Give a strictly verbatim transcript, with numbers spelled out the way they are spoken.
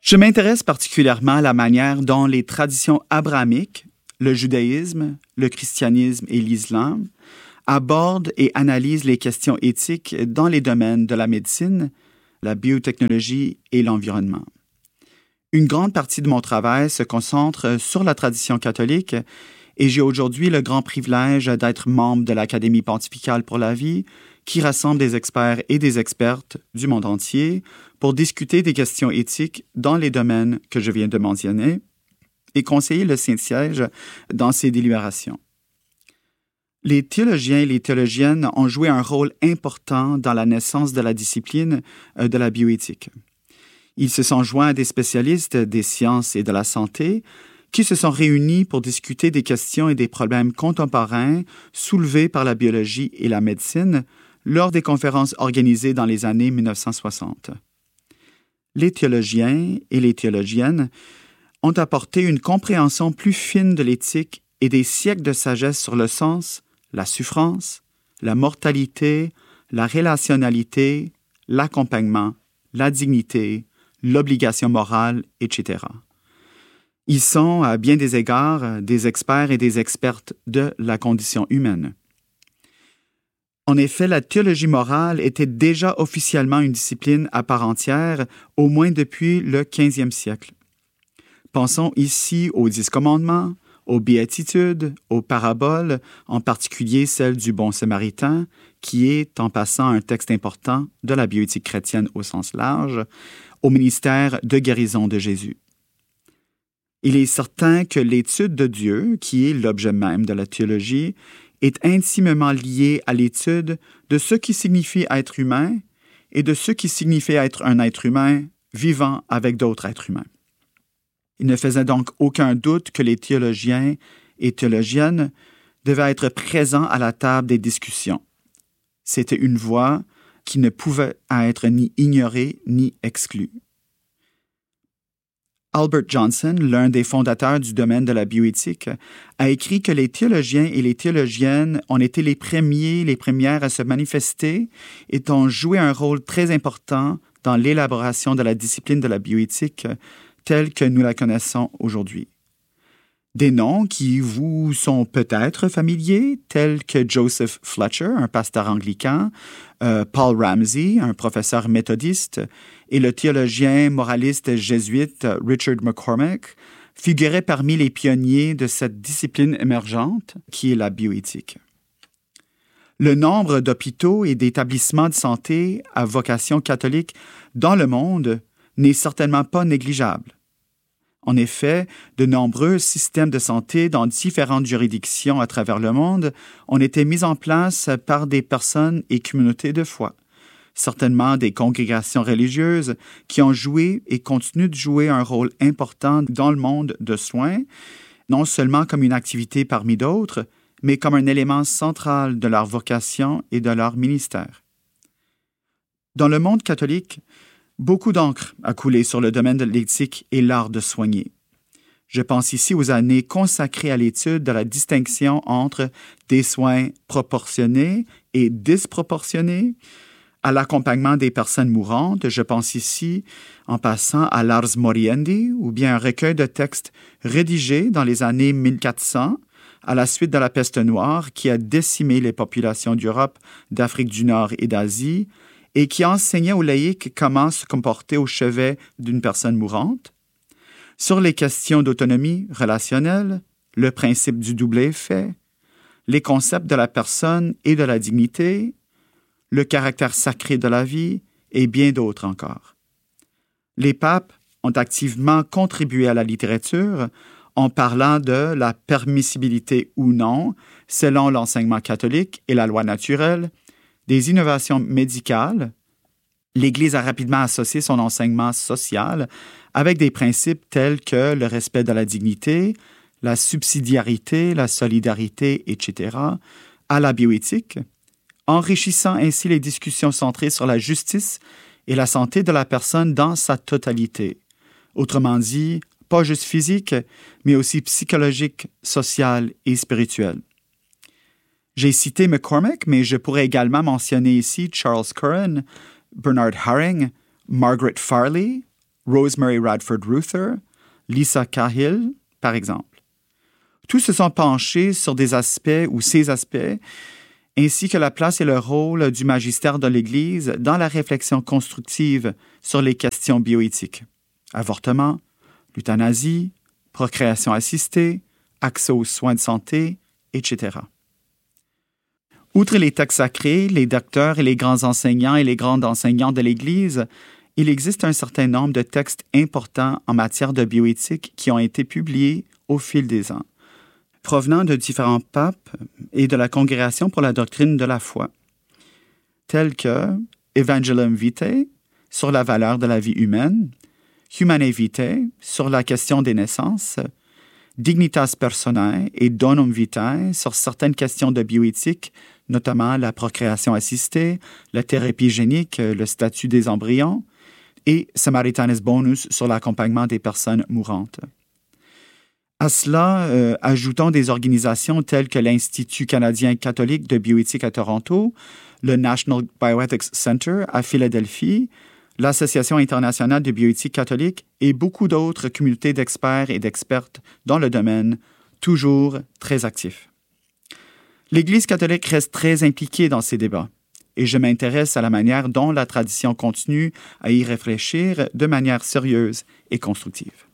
Je m'intéresse particulièrement à la manière dont les traditions abrahamiques, le judaïsme, le christianisme et l'islam abordent et analysent les questions éthiques dans les domaines de la médecine, la biotechnologie et l'environnement. Une grande partie de mon travail se concentre sur la tradition catholique et j'ai aujourd'hui le grand privilège d'être membre de l'Académie pontificale pour la vie qui rassemble des experts et des expertes du monde entier pour discuter des questions éthiques dans les domaines que je viens de mentionner et conseiller le Saint-Siège dans ses délibérations. Les théologiens et les théologiennes ont joué un rôle important dans la naissance de la discipline de la bioéthique. Ils se sont joints à des spécialistes des sciences et de la santé qui se sont réunis pour discuter des questions et des problèmes contemporains soulevés par la biologie et la médecine lors des conférences organisées dans les années mille neuf cent soixante. Les théologiens et les théologiennes ont apporté une compréhension plus fine de l'éthique et des siècles de sagesse sur le sens, la souffrance, la mortalité, la relationnalité, l'accompagnement, la dignité, l'obligation morale, et cetera. Ils sont, à bien des égards, des experts et des expertes de la condition humaine. En effet, la théologie morale était déjà officiellement une discipline à part entière, au moins depuis le quinzième siècle. Pensons ici aux dix commandements, aux béatitudes, aux paraboles, en particulier celle du bon samaritain, qui est, en passant, un texte important de la bioéthique chrétienne au sens large, au ministère de guérison de Jésus. Il est certain que l'étude de Dieu, qui est l'objet même de la théologie, est intimement liée à l'étude de ce qui signifie être humain et de ce qui signifie être un être humain vivant avec d'autres êtres humains. Il ne faisait donc aucun doute que les théologiens et théologiennes devaient être présents à la table des discussions. C'était une voix qui ne pouvait être ni ignorée ni exclue. Albert Johnson, l'un des fondateurs du domaine de la bioéthique, a écrit que les théologiens et les théologiennes ont été les premiers, les premières à se manifester et ont joué un rôle très important dans l'élaboration de la discipline de la bioéthique telle que nous la connaissons aujourd'hui. Des noms qui vous sont peut-être familiers, tels que Joseph Fletcher, un pasteur anglican, euh, Paul Ramsey, un professeur méthodiste, et le théologien moraliste jésuite Richard McCormack, figuraient parmi les pionniers de cette discipline émergente qui est la bioéthique. Le nombre d'hôpitaux et d'établissements de santé à vocation catholique dans le monde n'est certainement pas négligeable. En effet, de nombreux systèmes de santé dans différentes juridictions à travers le monde ont été mis en place par des personnes et communautés de foi, certainement des congrégations religieuses qui ont joué et continuent de jouer un rôle important dans le monde de soins, non seulement comme une activité parmi d'autres, mais comme un élément central de leur vocation et de leur ministère. Dans le monde catholique, beaucoup d'encre a coulé sur le domaine de l'éthique et l'art de soigner. Je pense ici aux années consacrées à l'étude de la distinction entre des soins proportionnés et disproportionnés, à l'accompagnement des personnes mourantes. Je pense ici, en passant, à l'Ars Moriendi, ou bien un recueil de textes rédigés dans les années mille quatre cents, à la suite de la peste noire qui a décimé les populations d'Europe, d'Afrique du Nord et d'Asie, et qui enseignait aux laïcs comment se comporter au chevet d'une personne mourante, sur les questions d'autonomie relationnelle, le principe du double effet, les concepts de la personne et de la dignité, le caractère sacré de la vie et bien d'autres encore. Les papes ont activement contribué à la littérature en parlant de la permissibilité ou non, selon l'enseignement catholique et la loi naturelle, des innovations médicales. L'Église a rapidement associé son enseignement social avec des principes tels que le respect de la dignité, la subsidiarité, la solidarité, et cetera, à la bioéthique, enrichissant ainsi les discussions centrées sur la justice et la santé de la personne dans sa totalité. Autrement dit, pas juste physique, mais aussi psychologique, sociale et spirituelle. J'ai cité McCormack, mais je pourrais également mentionner ici Charles Curran, Bernard Haring, Margaret Farley, Rosemary Radford Ruther, Lisa Cahill, par exemple. Tous se sont penchés sur des aspects ou ces aspects, ainsi que la place et le rôle du magistère de l'Église dans la réflexion constructive sur les questions bioéthiques. Avortement, l'euthanasie, procréation assistée, accès aux soins de santé, et cetera. Outre les textes sacrés, les docteurs et les grands enseignants et les grandes enseignants de l'Église, il existe un certain nombre de textes importants en matière de bioéthique qui ont été publiés au fil des ans, provenant de différents papes et de la Congrégation pour la doctrine de la foi, tels que Evangelium Vitae sur la valeur de la vie humaine, Humanae Vitae sur la question des naissances, Dignitas Personae et Donum Vitae sur certaines questions de bioéthique, notamment la procréation assistée, la thérapie génique, le statut des embryons, et Samaritanus Bonus sur l'accompagnement des personnes mourantes. À cela, euh, ajoutons des organisations telles que l'Institut canadien catholique de bioéthique à Toronto, le National Bioethics Center à Philadelphie, l'Association internationale de bioéthique catholique et beaucoup d'autres communautés d'experts et d'expertes dans le domaine, toujours très actifs. L'Église catholique reste très impliquée dans ces débats et je m'intéresse à la manière dont la tradition continue à y réfléchir de manière sérieuse et constructive.